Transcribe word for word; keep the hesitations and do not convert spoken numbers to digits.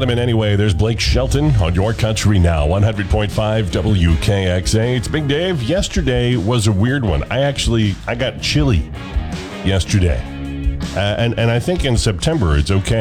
let him in anyway. There's Blake Shelton on Your Country Now, one hundred point five W K X A. It's Big Dave. Yesterday was a weird one. I actually, I got chilly yesterday. Uh, and, and I think in September it's okay.